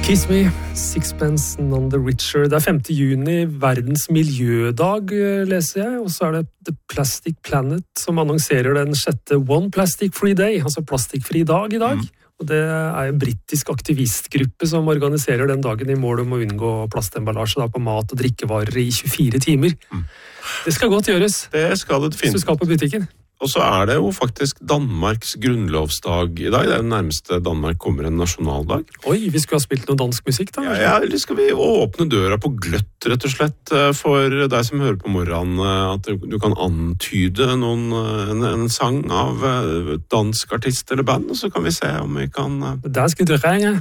Kiss Me, Sixpence None the Richer. Det 5. juni, verdens miljødag, leser jeg. Og så det The Plastic Planet som annonserer den 6. One Plastic Free Day, altså plastikkfri dag i dag. Og det en britisk aktivistgruppe som organiserer den dagen i mål om å unngå plastemballasje på mat og drikkevarer i 24 timer. Det skal godt gjøres. Det skal det fint. Hvis du skal på butikken. Og så det jo faktisk Danmarks grunnlovsdag i dag. Det den nærmeste Danmark kommer en nasjonaldag. Oi, vi skulle ha spilt noe dansk musikk da? Ja, eller skal vi åpne døra på gløtt, rett og slett, for deg som hører på morgenen, at du kan antyde en sang av dansk artist eller band, og så kan vi se om vi kan... Dansk dreng,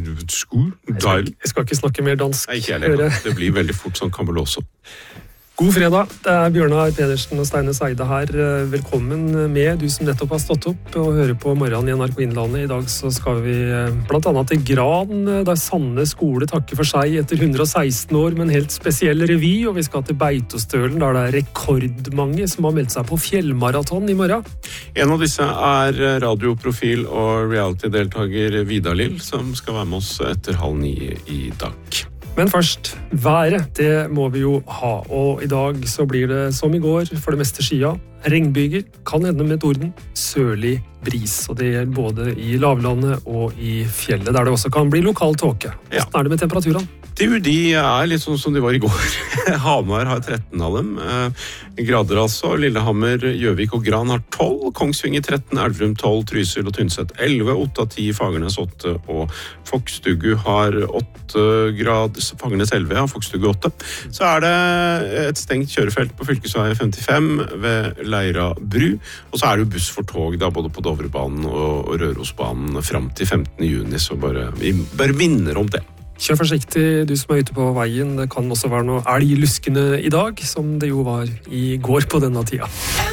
Jeg skal ikke snakke mer dansk. Nei, ikke heller. Det blir veldig fort sånn Camelot. God fredag, det Bjørnar Pedersen og Steine Seide her. Velkommen med, du som nettopp har stått opp og hører på morgenen i NRK Innlandet. I dag så skal vi blant annet til Gran, der Sande skole takker for seg etter 116 år med en helt spesiell revy, og vi skal til Beitostølen, der det rekordmange som har meldt seg på fjellmaraton i morgen. En av disse radioprofil og reality-deltaker Vidar Lill, som skal være med oss etter 8:30 i dag. Men først, været, det må vi jo ha, og i dag så blir det som i går, for det meste skia. Regnbyger kan hende med torden, sørlig bris, og det gjelder både i lavlandet og i fjellet, der det også kan bli lokal tåke. Hvordan det med temperaturene? De litt sånn som de var i går. Hamar har 13 av dem. Grader altså. Lillehammer, Gjøvik og Gran har 12. Kongsvinger 13, Elverum 12, Trysil og Tynset 11, Otta 10, Fagernes 8 og Fokstugu har 8 grader. Fagernes 11, ja, Fokstugu 8. Så det et stengt kjørefelt på fylkesvei 55 ved Leira bru. Og så det jo buss for tog da, både på Dovrebanen og Rørosbanen fram til 15. juni, så vi bare minner om det. Kjør forsiktig, du som ute på veien. Det kan også være noe elgluskende i dag, som det jo var i går på denne tida.